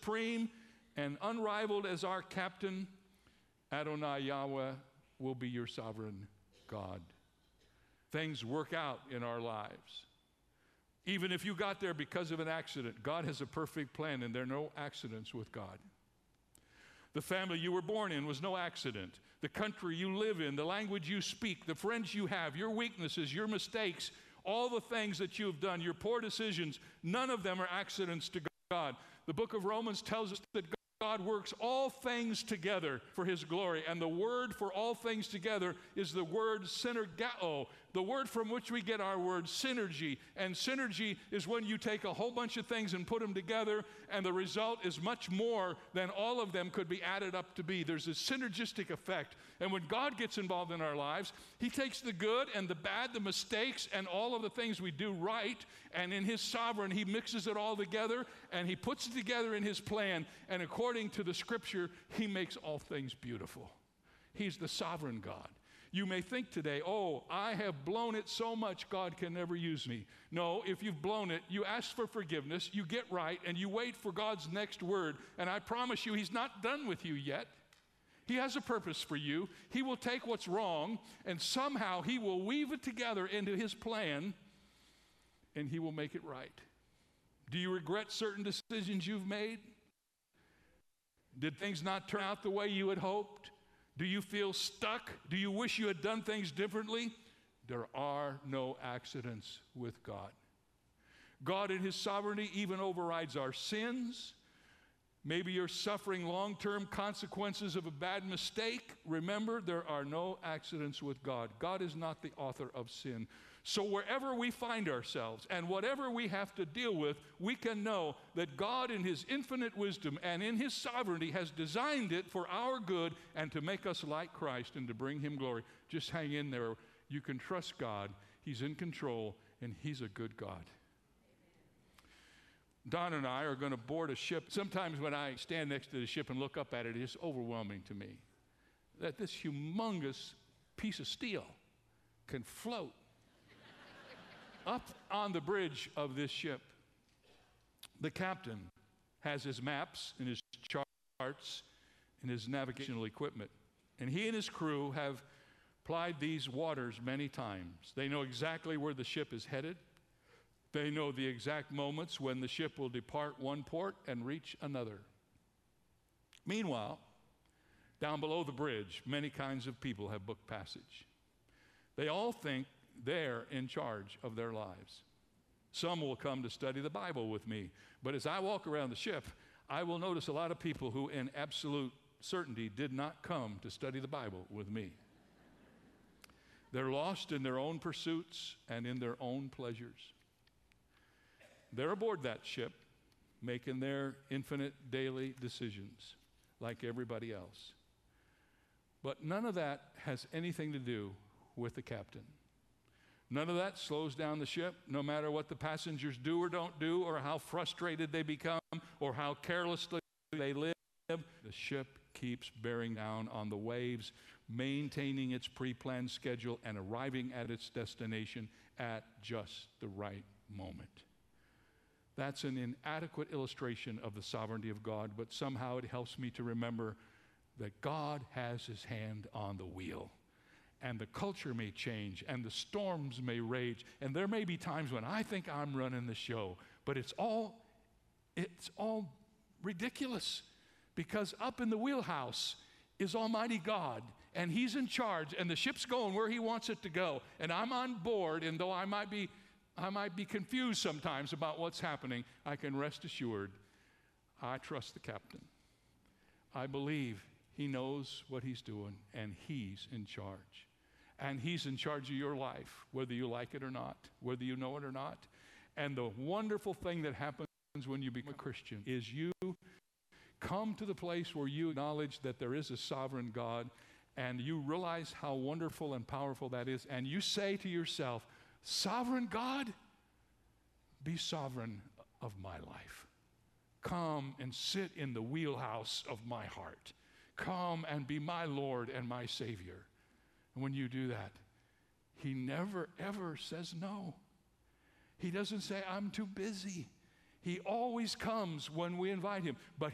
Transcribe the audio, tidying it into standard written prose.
supreme and unrivaled as our captain, Adonai Yahweh will be your sovereign God. Things work out in our lives. Even if you got there because of an accident, God has a perfect plan, and there are no accidents with God. The family you were born in was no accident. The country you live in, the language you speak, the friends you have, your weaknesses, your mistakes, all the things that you've done, your poor decisions, none of them are accidents to God. The book of Romans tells us that God works all things together for his glory. And the word for all things together is the word synergao, the word from which we get our word synergy. And synergy is when you take a whole bunch of things and put them together, and the result is much more than all of them could be added up to be. There's a synergistic effect. And when God gets involved in our lives, he takes the good and the bad, the mistakes, and all of the things we do right, and in his sovereign, he mixes it all together, and he puts it together in his plan. And according to the scripture, he makes all things beautiful. He's the sovereign God. You may think today, oh, I have blown it so much, God can never use me. No, if you've blown it, you ask for forgiveness, you get right, and you wait for God's next word. And I promise you, he's not done with you yet. He has a purpose for you. He will take what's wrong, and somehow he will weave it together into his plan, and he will make it right. Do you regret certain decisions you've made? Did things not turn out the way you had hoped? Do you feel stuck? Do you wish you had done things differently? There are no accidents with God. God in his sovereignty even overrides our sins. Maybe you're suffering long-term consequences of a bad mistake. Remember, there are no accidents with God. God is not the author of sin. So wherever we find ourselves and whatever we have to deal with, we can know that God in his infinite wisdom and in his sovereignty has designed it for our good and to make us like Christ and to bring him glory. Just hang in there. You can trust God. He's in control, and he's a good God. Don and I are going to board a ship. Sometimes when I stand next to the ship and look up at it, it's overwhelming to me that this humongous piece of steel can float up on the bridge of this ship. The captain has his maps and his charts and his navigational equipment, and he and his crew have plied these waters many times. They know exactly where the ship is headed. They know the exact moments when the ship will depart one port and reach another. Meanwhile, down below the bridge, many kinds of people have booked passage. They all think they're in charge of their lives. Some will come to study the Bible with me, but as I walk around the ship, I will notice a lot of people who in absolute certainty did not come to study the Bible with me. They're lost in their own pursuits and in their own pleasures. They're aboard that ship, making their infinite daily decisions like everybody else. But none of that has anything to do with the captain. None of that slows down the ship, no matter what the passengers do or don't do, or how frustrated they become, or how carelessly they live. The ship keeps bearing down on the waves, maintaining its pre-planned schedule and arriving at its destination at just the right moment. That's an inadequate illustration of the sovereignty of God, but somehow it helps me to remember that God has his hand on the wheel. And the culture may change, and the storms may rage, and there may be times when I think I'm running the show, but it's all ridiculous, because up in the wheelhouse is Almighty God, and he's in charge, and the ship's going where he wants it to go, and I'm on board, and though I might be confused sometimes about what's happening, I can rest assured I trust the captain. I believe he knows what he's doing, and he's in charge. And he's in charge of your life, whether you like it or not, whether you know it or not. And the wonderful thing that happens when you become a Christian is you come to the place where you acknowledge that there is a sovereign God, and you realize how wonderful and powerful that is, and you say to yourself, sovereign God, be sovereign of my life. Come and sit in the wheelhouse of my heart. Come and be my Lord and my Savior. And when you do that, he never, ever says no. He doesn't say, I'm too busy. He always comes when we invite him, but